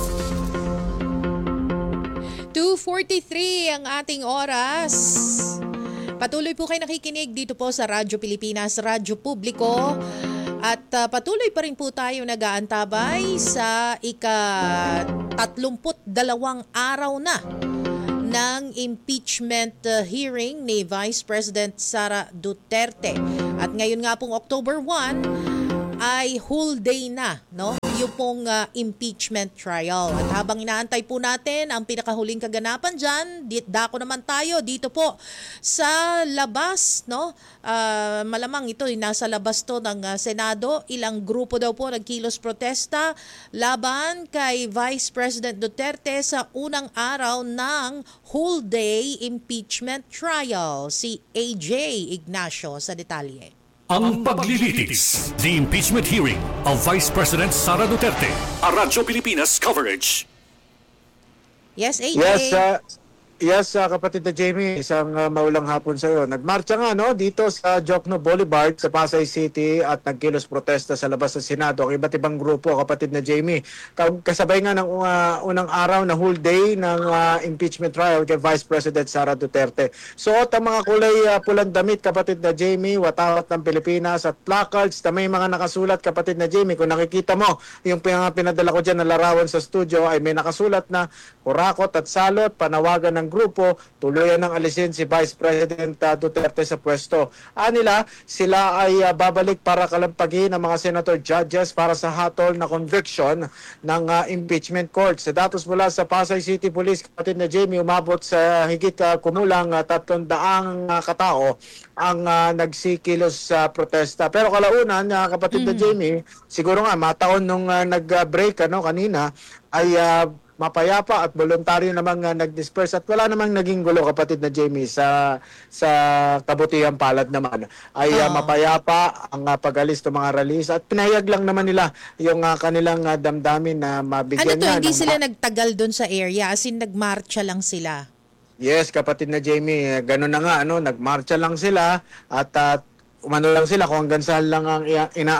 2:43 ang ating oras. Patuloy po kayo nakikinig dito po sa Radyo Pilipinas, Radyo Publiko. At patuloy pa rin po tayo nag-aantabay sa ika-32 araw na ng impeachment hearing ni Vice President Sara Duterte. At ngayon nga pong October 1 ay whole day na, no? Yung pong impeachment trial. At habang inaantay po natin ang pinakahuling kaganapan dyan, dako naman tayo dito po sa labas, no? Malamang ito, nasa labas to ng Senado. Ilang grupo daw po nagkilos protesta laban kay Vice President Duterte sa unang araw ng whole day impeachment trial. Si AJ Ignacio sa detalye. Ang paglilitis. The impeachment hearing of Vice President Sara Duterte. A Radyo Pilipinas coverage. Yes, AJ. Yes, kapatid na Jamie, isang maulang hapon sa iyo. Nagmarcha nga dito sa Jokno Boulevard sa Pasay City at nagkilos protesta sa labas ng Senado ang iba't ibang grupo, kapatid na Jamie. Kasabay nga ng unang araw na whole day ng impeachment trial kay Vice President Sara Duterte. Suot ang mga kulay pulang damit, kapatid na Jamie, watawat ng Pilipinas at placards na may mga nakasulat, kapatid na Jamie. Kung nakikita mo, yung pinadala ko dyan na larawan sa studio ay may nakasulat na kurakot at salot, panawagan ng grupo, tuluyan ng alisin si Vice President Duterte sa pwesto. Sila ay babalik para kalampagin ang mga senator judges para sa hatol na conviction ng impeachment court. Sa datos mula sa Pasay City Police, kapatid na Jamie, umabot sa higit kumulang 300 katao ang nagsikilos sa protesta. Pero kalaunan, kapatid na Jamie, siguro nga mataon nung nag-break kanina, ay mapayapa at voluntaryo namang nag-disperse at wala namang naging gulo, kapatid na Jamie, sa kabutihang palad naman. Ay mapayapa ang pag-alis ng mga rallies at pinahayag lang naman nila yung kanilang damdamin na mabigyan hindi sila nagtagal doon sa area, as in nagmarcha lang sila? Yes, kapatid na Jamie, gano'n na nga, nagmarcha lang sila at umano lang sila kung hanggang saan lang ang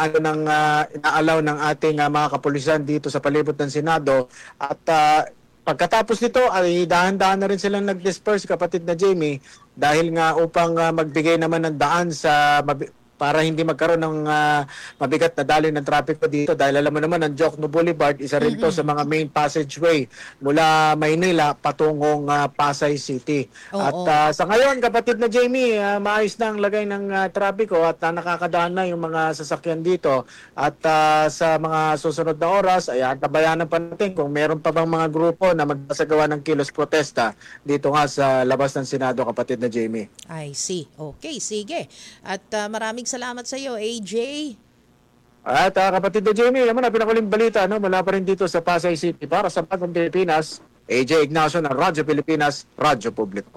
inaalaw ng ating mga kapulisan dito sa palibot ng Senado. At pagkatapos nito ay dahan-dahan na rin silang nag-disperse, kapatid na Jamie, dahil nga upang magbigay naman ng daan para hindi magkaroon ng mabigat na daloy ng trapiko dito. Dahil alam mo naman, ang Jokno Boulevard, isa rin to sa mga main passageway mula Maynila patungong Pasay City. Sa ngayon, kapatid na Jamie, maayos na ang lagay ng trapiko at nakakadaan na yung mga sasakyan dito. At sa mga susunod na oras, ay antabayanan pa natin kung meron pa bang mga grupo na magsasagawa ng kilos protesta dito nga sa labas ng Senado, kapatid na Jamie. I see. Okay, sige. At maraming salamat sa iyo, AJ. At kapatid na Jamie, naman na pinakuling balita mula pa rin dito sa Pasay City para sa Bagong Pilipinas, AJ Ignacio ng Radyo Pilipinas, Radyo Publiko.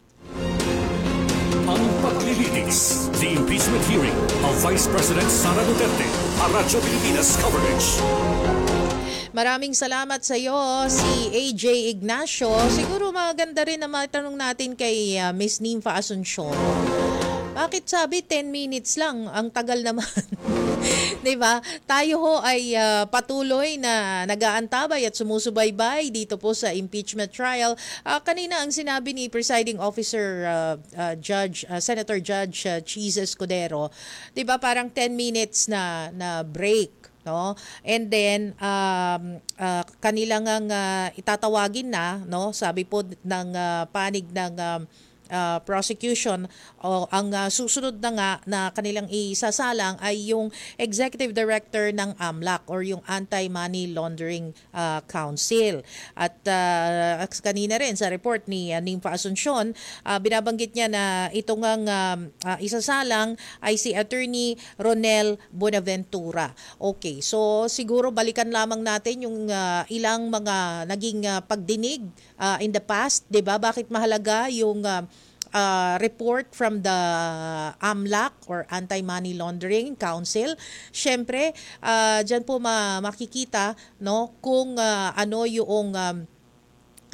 Ang paglilitis. The impeachment hearing of Vice President Sara Duterte. A Radyo Pilipinas coverage. Maraming salamat sa iyo, si AJ Ignacio. Siguro maganda rin na matanong natin kay Miss Nympha Asuncion. Bakit sabi 10 minutes lang? Ang tagal naman. Diba? Tayo ho ay patuloy na nag-aantabay at sumusubaybay dito po sa impeachment trial. Kanina ang sinabi ni Presiding Officer Senator Judge Cheese Escudero, diba parang 10 minutes na break. No? And then kanilang itatawagin na, no? Sabi po ng panig ng prosecution ang susunod na nga na kanilang isasalang ay yung Executive Director ng AMLAC or yung Anti-Money Laundering Council. At kanina rin sa report ni Nympha Asuncion, binabanggit niya na itong isasalang ay si Attorney Ronel Bonaventura. Okay, so siguro balikan lamang natin yung ilang mga naging pagdinig in the past, 'di ba? Bakit mahalaga yung report from the AMLAC or Anti-Money Laundering Council? Syempre, diyan po makikita, no, kung ano yung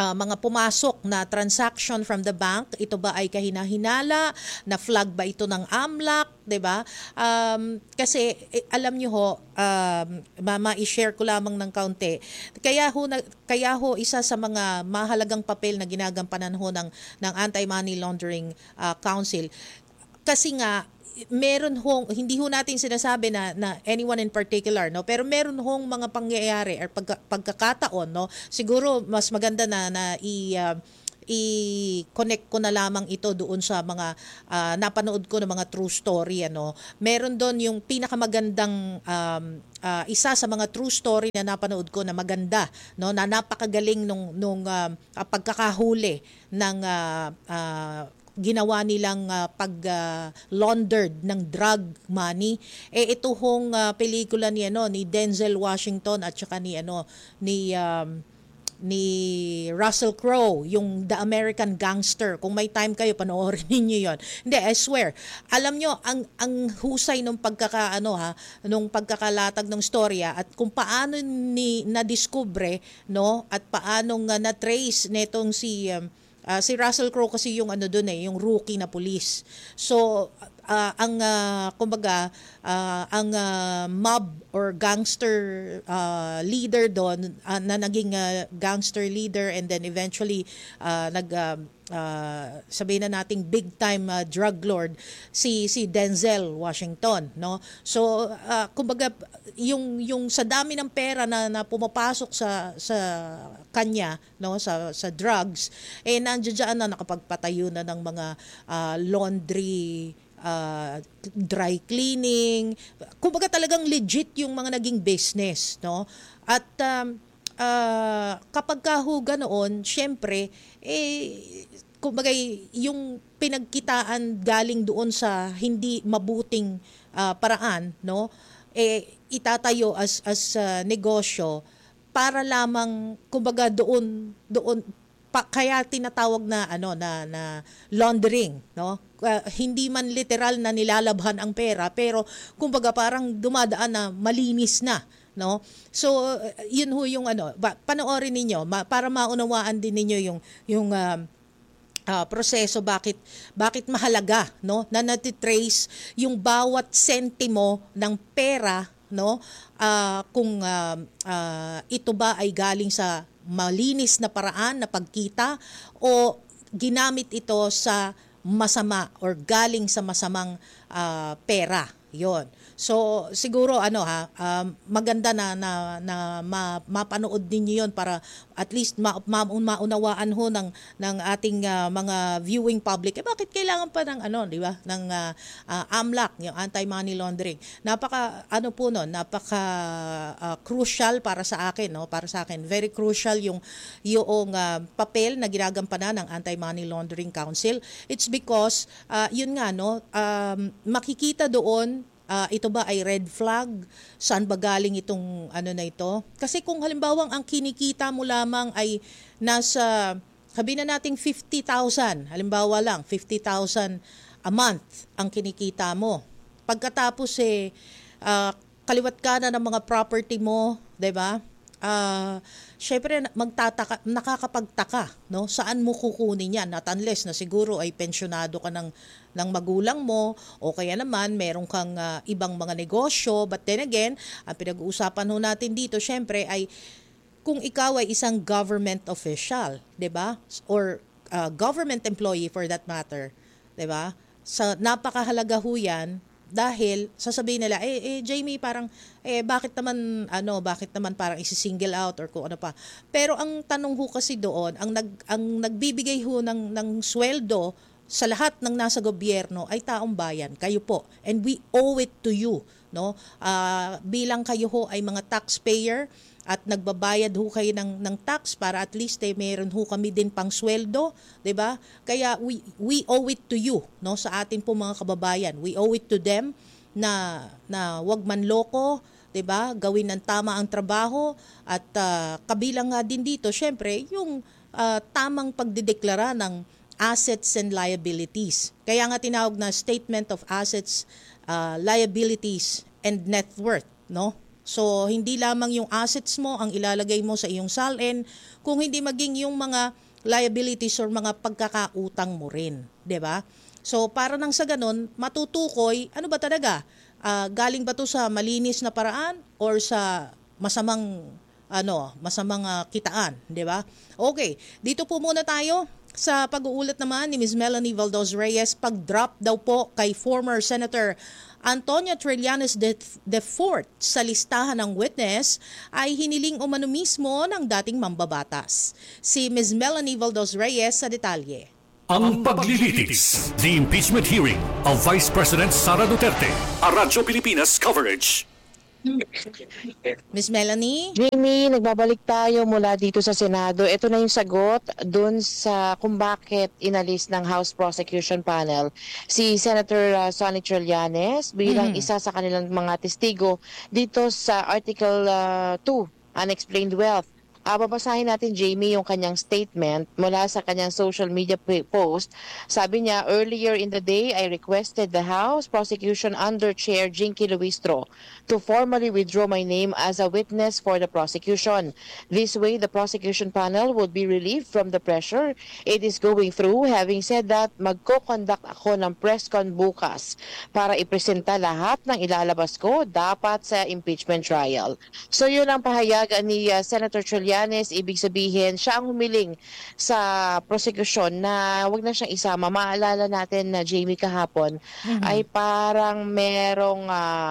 mga pumasok na transaction from the bank, ito ba ay kahinahinala, na flag ba ito ng AMLAC, 'di ba? Kasi alam niyo ho, ma-share ko lamang ng kaunti. Kaya ho isa sa mga mahalagang papel na ginagampanan ho ng Anti-Money Laundering Council. Kasi nga meron hong, hindi ho natin sinasabi na anyone in particular, no, pero meron hong mga pangyayari or pagkakataon, no, siguro mas maganda na i-connect ko na lamang ito doon sa mga napanood ko ng mga true story, ano. Meron doon yung pinakamagandang isa sa mga true story na napanood ko na maganda, no, na napakagaling nung pagkakahuli ng ginawa nilang pag-laundered ng drug money. Ito hong pelikula ni Denzel Washington at saka ni Russell Crowe, yung The American Gangster. Kung may time kayo, panoorin ninyo 'yon. Hindi, I swear. Alam nyo, ang husay nung nung pagkakalatag ng storya at kung paano na-discover, no, at paano na-trace netong si Russell Crowe kasi yung yung rookie na police. So ang mob or gangster leader doon na naging gangster leader and then eventually sabihin na nating big time drug lord si Denzel Washington, no. So kumbaga yung sa dami ng pera na pumapasok sa kanya, no, sa drugs, nandiyan na nakapagpatayo na ng mga laundry, dry cleaning. Kumbaga talagang legit yung mga naging business, no. At kapag kahuga noon, syempre kumbaga yung pinagkitaan galing doon sa hindi mabuting paraan, no, itatayo as negosyo para lamang kumbaga doon kaya tinatawag na na laundering, no. Hindi man literal na nilalabhan ang pera, pero kumbaga parang dumadaan na malinis na, no. So yun ho yung panoorin ninyo para maunawaan din ninyo yung proseso, bakit mahalaga, no, na natitrace yung bawat sentimo ng pera, no, kung ito ba ay galing sa malinis na paraan na pagkita o ginamit ito sa masama or galing sa masamang pera. Yon. So siguro maganda na mapanood ninyo yon para at least maunawaan ho ng ating mga viewing public. Bakit kailangan pa ng di ba? Ng AMLAC, yung anti-money laundering. Napaka crucial para sa akin, no? Para sa akin, very crucial yung papel na ginagampanan ng Anti-Money Laundering Council. It's because yun nga, no, makikita doon ito ba ay red flag? Saan ba galing itong na ito? Kasi kung halimbawa ang kinikita mo lamang ay nasa, sabihin na nating 50,000, halimbawa lang, 50,000 a month ang kinikita mo. Pagkatapos kaliwat ka na ng mga property mo, 'di ba? Syempre nakakapagtaka, no? Saan mo kukunin yan? Not unless na siguro ay pensyonado ka ng magulang mo o kaya naman meron kang ibang mga negosyo. But then again, ang pinag-uusapan ho natin dito syempre ay kung ikaw ay isang government official, 'di ba? Or government employee for that matter, 'di ba? So napakahalaga ho yan. Dahil sasabihin nila, Jamie, parang bakit naman parang isi-single out or kung ano pa. Pero ang tanong ho kasi doon, ang nagbibigay ho ng sweldo sa lahat ng nasa gobyerno ay taong bayan, kayo po. And we owe it to you, no? Bilang kayo ho ay mga taxpayer at nagbabayad ho kayo ng tax para at least meron ho kami din pang sweldo, 'di ba? Kaya we owe it to you, no, sa atin po mga kababayan. We owe it to them na wag manloko, 'di ba? Gawin ng tama ang trabaho at kabilang nga din dito syempre yung tamang pagdedeklara ng assets and liabilities. Kaya nga tinawag na statement of assets, liabilities and net worth, no? So, hindi lamang yung assets mo ang ilalagay mo sa iyong SALN, kung hindi maging yung mga liabilities or mga pagkakautang mo rin, 'di ba? So, para nang sa ganun, matutukoy, ano ba talaga? Galing ba to sa malinis na paraan or sa masamang kitaan, 'di ba? Okay, dito po muna tayo sa pag-uulat naman ni Ms. Melanie Valdez Reyes, pag-drop daw po kay former Senator Antonio Trillanes IV sa listahan ng witness ay hiniling umano mismo ng dating mambabatas. Si Ms. Melanie Valdez Reyes sa detalye. Ang paglilitis, the impeachment hearing of Vice President Sara Duterte, a Radyo Pilipinas coverage. Ms. Melanie? Jamie, nagbabalik tayo mula dito sa Senado. Ito na yung sagot dun sa kung bakit inalis ng House Prosecution Panel si Senator Sonny Trillanes bilang isa sa kanilang mga testigo dito sa Article 2, Unexplained Wealth. Babasahin natin, Jamie, yung kanyang statement mula sa kanyang social media post. Sabi niya, earlier in the day, I requested the House Prosecution Under Chair Jinky Luistro to formally withdraw my name as a witness for the prosecution. This way, the prosecution panel would be relieved from the pressure it is going through. Having said that, magko-conduct ako ng press con bukas para ipresenta lahat ng ilalabas ko dapat sa impeachment trial. So yun ang pahayag ni Senator Trillanes. Ibig sabihin, siya ang humiling sa prosecution na wag na siyang isama. Maalala natin na Jamie kahapon ay parang merong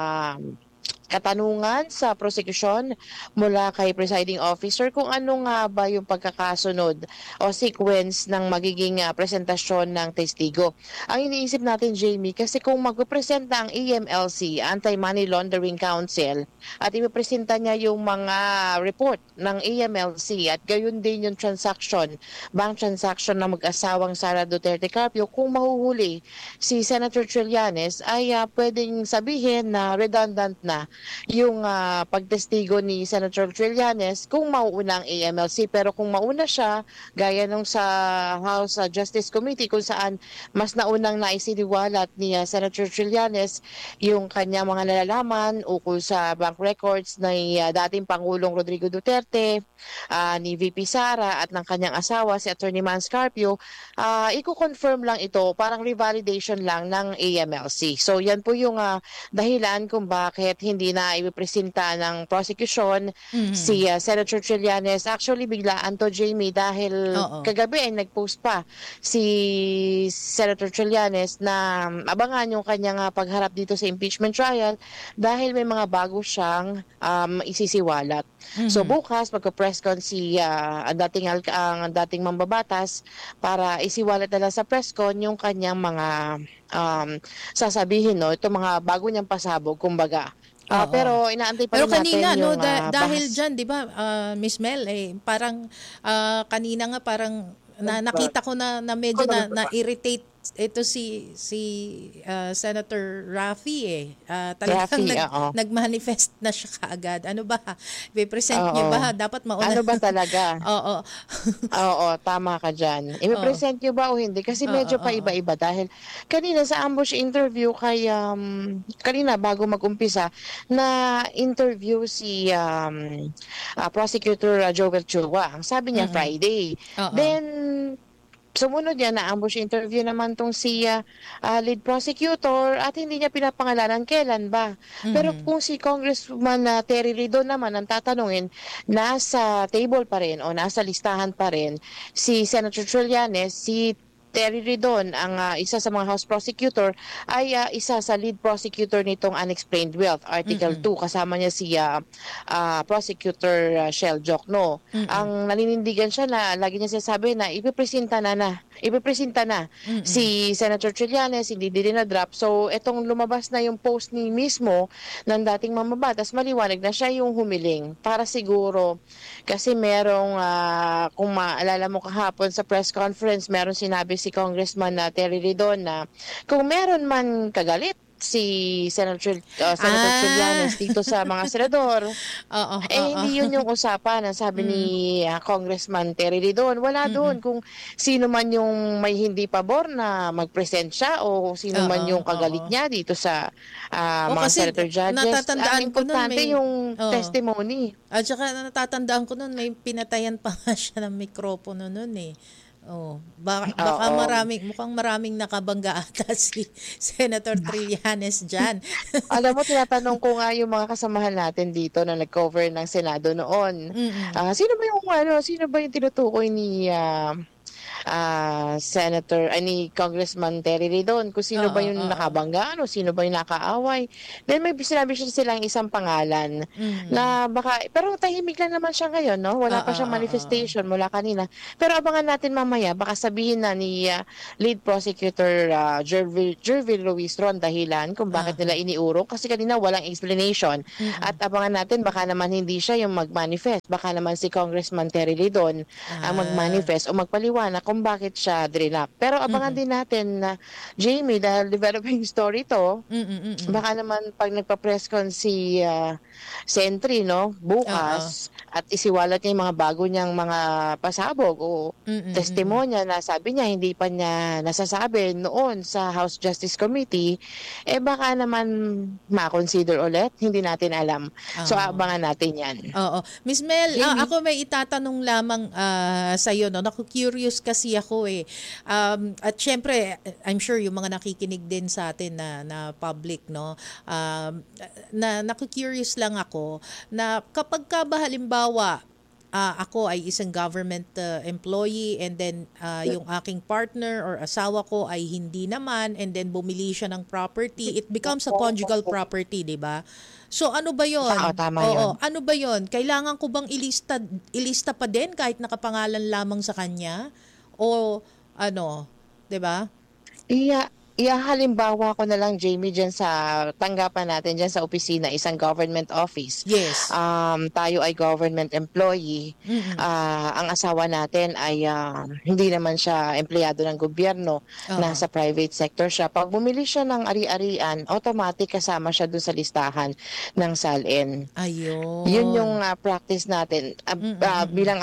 katanungan sa prosecution mula kay presiding officer kung ano nga ba yung pagkakasunod o sequence ng magiging presentasyon ng testigo. Ang iniisip natin, Jamie, kasi kung magpresenta ang AMLC, Anti-Money Laundering Council, at ipipresenta niya yung mga report ng AMLC at gayon din yung bank transaction ng mag-asawang Sara Duterte Carpio, kung mahuhuli si Senator Trillanes ay pwedeng sabihin na redundant na yung pagtestigo ni Senator Trillanes kung mauuna ang AMLC. Pero kung mauna siya, gaya nung sa House Justice Committee kung saan mas naunang naisiniwalat ni Senator Trillanes yung kanya mga nalalaman ukol sa bank records ni dating Pangulong Rodrigo Duterte, ni VP Sara at ng kanyang asawa si Attorney Mans Carpio, i-confirm lang ito, parang revalidation lang ng AMLC. So yan po yung dahilan kung bakit hindi na ipipresenta ng prosecution si Senator Trillanes. Actually, biglaan to, Jamie, dahil kagabi ay nag-post pa si Senator Trillanes na abangan yung kanyang pagharap dito sa impeachment trial dahil may mga bago siyang isisiwalat. So bukas, magka-press con ang dating mambabatas para isiwalat nila sa press con yung kanyang mga sasabihin, no? Ito mga bago niyang pasabog, kumbaga. Pero inaantay pa rin kanina, natin yung dahil dyan, di ba, Miss Mel, parang kanina nga parang nakita ko na medyo na-irritate ito si Senator Raffy talagang nagmanifest na siya kaagad. Ano ba? I-present niyo ba? Dapat mauna. Ano ba talaga? Oo, tama ka dyan. I-present niyo ba o hindi? Kasi medyo pa iba-iba dahil kanina sa ambush interview kay kanina bago mag-umpisa na interview si Prosecutor Joel Chua. Ang sabi niya Friday. Then sumunod yan na ambush interview naman tong si lead prosecutor at hindi niya pinapangalanan kailan ba. Pero kung si Congressman Terry Ridon naman ang tatanungin, nasa table pa rin o nasa listahan pa rin si Senator Trillanes, si Terry Ridon, ang isa sa mga House Prosecutor, ay isa sa lead prosecutor nitong Unexplained Wealth, Article 2. Kasama niya si Prosecutor Shell Jokno. Ang naninindigan siya na lagi niya sinasabi na ipipresenta na si Senator Trillanes, hindi din na-drop. So, etong lumabas na yung post ni mismo ng dating mamabatas, maliwanag na siya yung humiling. Para siguro, kasi merong, kung maalala mo kahapon sa press conference, meron sinabi si Congressman Terry Ridon na kung meron man kagalit si Senator Trillanes dito sa mga senador. Hindi yun yung usapan. Ang sabi ni Congressman Terry doon, wala doon kung sino man yung may hindi pabor na mag-present siya o sino man yung kagalit niya dito sa mga senator judges. Natatandaan ko nun yung testimony. At saka natatandaan ko nun, may pinatayan pa nga siya ng mikropono nun eh. Baka mukhang maraming nakabangga ata si Senator Trillanes dyan. Alam mo, tinatanong ko nga yung mga kasamahan natin dito na nag-cover ng Senado noon. Sino ba yung tinutukoy ni ni Congressman Terry Ridon, kung sino ba yung nakabangga, sino ba yung nakaaway. Then may sinabi siya silang isang pangalan na baka, pero tahimik lang naman siya ngayon, no? Wala pa siyang manifestation mula kanina. Pero abangan natin mamaya, baka sabihin na ni Lead Prosecutor Jervil Ruiz Ron dahilan kung bakit nila iniurok, kasi kanina walang explanation. At abangan natin, baka naman hindi siya yung mag-manifest, baka naman si Congressman Terry Ridon ang mag-manifest o magpaliwanag kung bakit siya drinap. Pero abangan din natin na Jamie, dahil developing story to, baka naman pag nagpa-press con si Sentry, no, bukas, at isiwalat niya yung mga bago niyang mga pasabog o testimonya na sabi niya hindi pa niya nasasabi noon sa House Justice Committee, baka naman ma-consider ulit, hindi natin alam. So abangan natin yan. Miss Mel, ako may itatanong lamang sa iyo, no? Naku-curious kasi ako eh. At syempre, I'm sure yung mga nakikinig din sa atin na public, no? Naku-curious lang ako na kapag ka ba halimbawa ako ay isang government employee and then yung aking partner or asawa ko ay hindi naman and then bumili siya ng property, it becomes a conjugal property, di ba? So ano ba 'yon? Ano ba 'yon? Kailangan ko bang ilista pa din kahit nakapangalan lamang sa kanya? O ano, 'di ba? Halimbawa ko na lang, Jamie, dyan sa tanggapan natin, dyan sa opisina, isang government office. Yes. Tayo ay government employee. Ang asawa natin ay hindi naman siya empleyado ng gobyerno. Nasa private sector siya. Pag bumili siya ng ari-arian, automatic kasama siya dun sa listahan ng SALN. Ayun. Yun yung practice natin. Bilang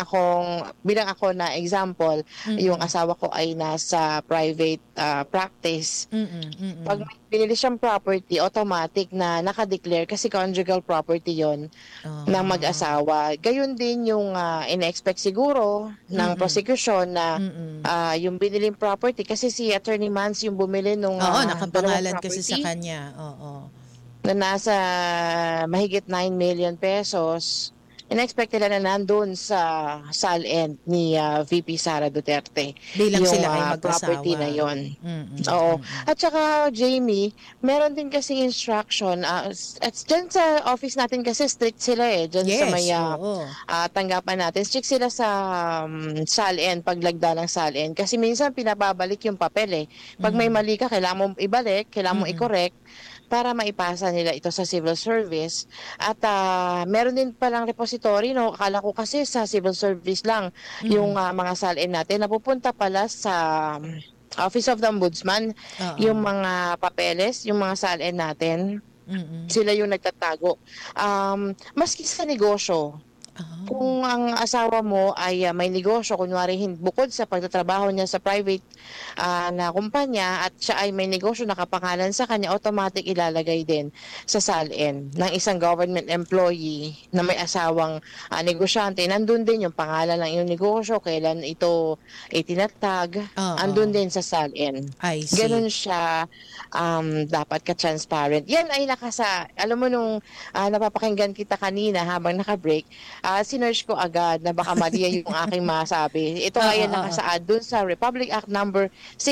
ako na example, yung asawa ko ay nasa private practice. Pag may binili siyang property, automatic na nakadeclare kasi conjugal property yon ng mag-asawa. Gayon din yung in-expect siguro ng prosecution na yung biniling property, kasi si Attorney Mans yung bumili nung nakapangalan kasi sa kanya. Na nasa mahigit 9 million pesos. In-expect nila na nandun sa SALN ni VP Sara Duterte. Bilang yung, sila ay mag-asawa. Property na yun. Oo. At saka, Jamie, meron din kasi instruction. At dyan sa office natin kasi strict sila eh. Dyan sa may tanggapan natin. Strict sila sa SALN, paglagda ng SALN. Kasi minsan pinababalik yung papel eh. Pag may mali ka, kailangan mong ibalik, kailangan mong i-correct para maipasa nila ito sa civil service. At meron din palang repository, no? Akala ko kasi sa civil service lang yung mga SALN natin. Napupunta pala sa Office of the Ombudsman yung mga papeles, yung mga SALN natin. Sila yung nagtatago. Maski sa negosyo, kung ang asawa mo ay may negosyo, kunwari bukod sa pagtatrabaho niya sa private na kumpanya at siya ay may negosyo nakapangalan sa kanya, automatic ilalagay din sa SALN ng isang government employee na may asawang negosyante. Nandun din yung pangalan ng iyong negosyo, kailan ito itinatag, andun din sa SALN. Ganun siya, dapat ka-transparent. Yan ay alam mo nung napapakinggan kita kanina habang naka-break, sinerch ko agad na baka mali yung aking masabi. Ito ay nakasaad dun sa Republic Act number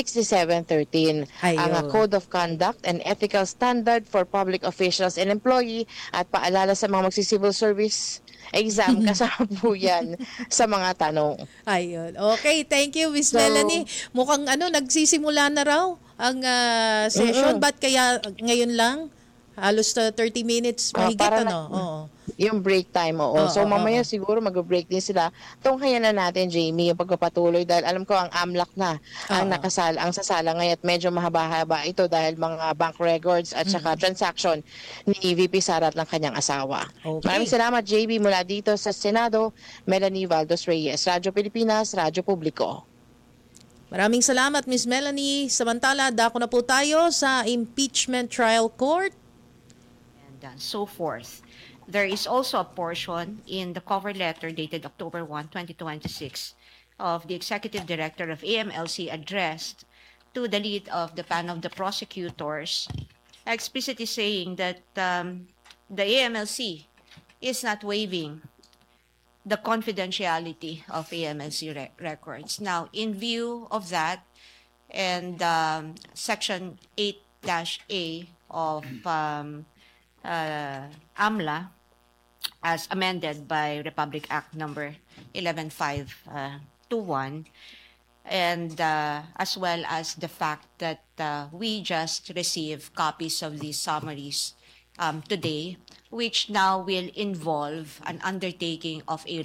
6713. Ang Code of Conduct and Ethical Standard for Public Officials and Employee, at paalala sa mga magsi-civil service exam, kasama po yan sa mga tanong. Ayun. Okay, thank you, Miss Melanie. Mukhang nagsisimula na raw ang session. Ba't kaya ngayon lang? Halos 30 minutes mahigit, para Oo. Yung break time, oo. Oo, So mamaya oo. siguro mag-break din sila. Tunghayan na natin, Jamie, yung pagpapatuloy dahil alam ko ang AMLAC na ang sasala ngayon at medyo mahaba-haba ito dahil mga bank records at saka transaction ni VP Sara at ng kanyang asawa. Okay. Maraming salamat, JB, mula dito sa Senado. Melanie Valdos Reyes, Radyo Pilipinas, Radyo Publiko. Maraming salamat, Miss Melanie. Samantala, dako na po tayo sa impeachment trial court. And so forth. There is also a portion in the cover letter dated October 1, 2026 of the Executive Director of AMLC addressed to the lead of the panel of the prosecutors, explicitly saying that the AMLC is not waiving the confidentiality of AMLC records. Now, in view of that, and Section 8-A of AMLA, as amended by Republic Act number 11521, and as well as the fact that we just received copies of these summaries today, which now will involve an undertaking of a